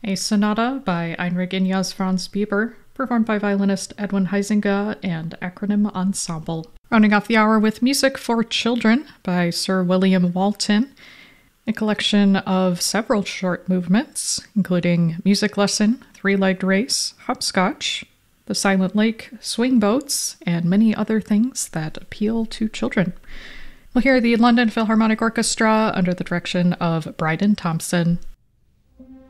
a sonata by Heinrich Ignaz Franz Bieber, performed by violinist Edwin Huizinga and Acronym Ensemble. Rounding off the hour with Music for Children by Sir William Walton, a collection of several short movements, including Music Lesson, Three-Legged Race, Hopscotch, The Silent Lake, Swing Boats, and many other things that appeal to children. We'll hear the London Philharmonic Orchestra under the direction of Bryden Thompson.